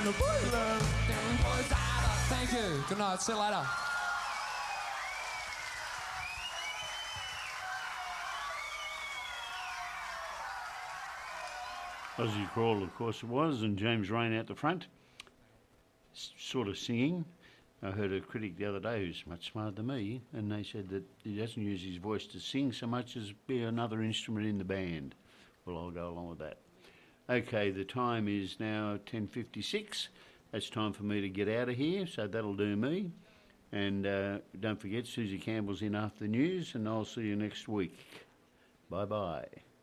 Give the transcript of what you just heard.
the boiler. Thank you. Good night. See you later. Aussie Crawl, of course it was, and James Rain out the front, sort of singing. I heard a critic the other day who's much smarter than me, and they said that he doesn't use his voice to sing so much as be another instrument in the band. Well, I'll go along with that. Okay, the time is now 10:56. It's time for me to get out of here, so that'll do me. And don't forget, Susie Campbell's in after the news, and I'll see you next week. Bye-bye.